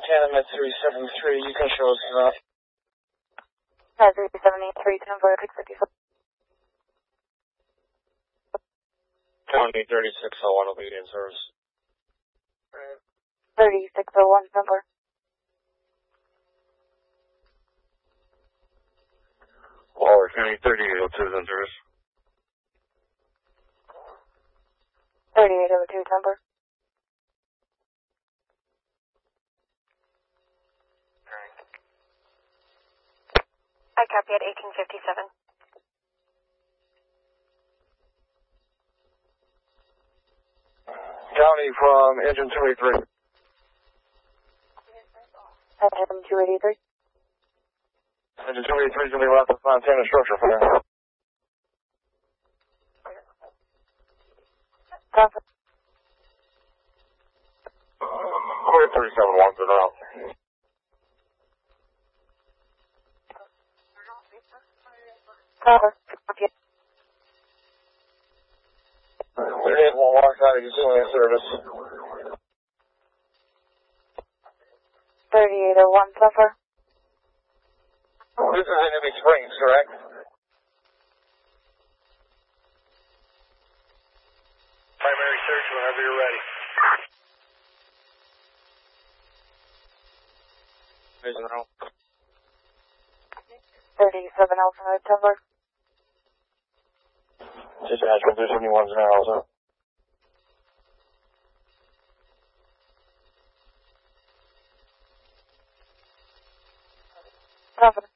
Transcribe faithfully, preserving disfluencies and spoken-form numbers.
Fontana, Med three seven three, you can show us that. Med three seven eight three, ten four six fifty-four. County thirty-six oh one will be in service. thirty-six oh one, number. Waller County thirty-eight oh two is in service. thirty-eight oh two, number. I copy at eighteen fifty-seven. County from engine two eighty-three. Engine two eighty-three. Engine two eighty-three is going to be left of Fontana structure for now. Copy. Clear three seven one to the route. Copy. Copy. thirty-eight one one County continuing service. thirty-eight oh one, suffer. This is Enemy Springs, correct? Primary search whenever you're ready. Vision room. thirty-seven oh five, Timber. Dispatch, we'll do seventy-ones now also. Copy.